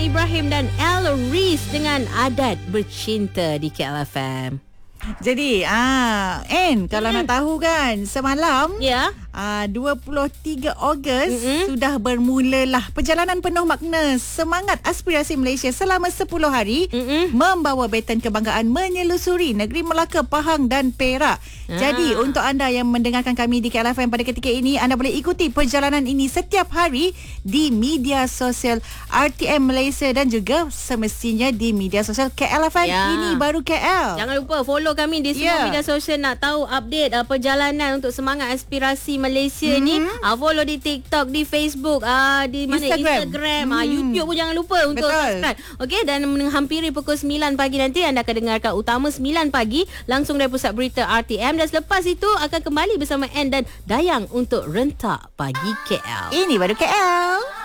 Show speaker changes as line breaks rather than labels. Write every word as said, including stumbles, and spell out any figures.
Ibrahim dan El Riz dengan Adat Bercinta di K L F M.
Jadi, ah, Anne, kalau hmm. nak tahu kan, semalam
ya,
ah, dua puluh tiga Ogos
Mm-mm.
sudah bermulalah perjalanan penuh makna Semangat Aspirasi Malaysia selama sepuluh hari
Mm-mm.
membawa beten kebanggaan menyelusuri negeri Melaka, Pahang dan Perak.
Ah.
Jadi, untuk anda yang mendengarkan kami di K L F M pada ketika ini, anda boleh ikuti perjalanan ini setiap hari di media sosial R T M Malaysia dan juga semestinya di media sosial K L F M.
Ya.
Ini baru K L.
Jangan lupa follow kami di semua
Yeah.
media sosial nak tahu update uh, perjalanan untuk Semangat Aspirasi Malaysia
Mm-hmm.
ni. Uh, follow di TikTok, di Facebook, uh, di mana
Instagram.
Instagram,
Hmm.
uh, YouTube pun jangan lupa untuk
Betul.
subscribe. Okey, dan menghampiri pukul sembilan pagi nanti anda akan dengarkan Utama sembilan pagi langsung dari Pusat Berita R T M, dan selepas itu akan kembali bersama Ann dan Dayang untuk Rentak Pagi K L.
Ini baru K L.